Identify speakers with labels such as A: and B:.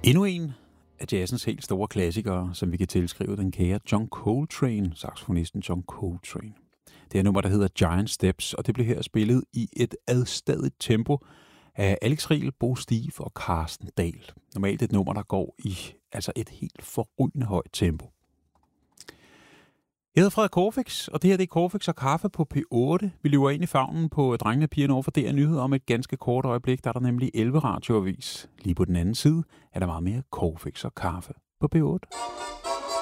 A: Endnu en af jazzens helt store klassikere, som vi kan tilskrive den kære John Coltrane, saxofonisten John Coltrane. Det er nummer, der hedder Giant Steps, og det blev her spillet i et adstadigt tempo af Alex Riel, Bo Stief og Carsten Dahl. Normalt et nummer, der går i et helt forrygende højt tempo. Jeg hedder Frederik Corfix, og det her det er Corfix og Kaffe på P8. Vi løber ind i favnen på drengene og pigerne over for DR Nyheder om et ganske kort øjeblik. Der er der nemlig 11 radioavis. Lige på den anden side er der meget mere Corfix og Kaffe på P8.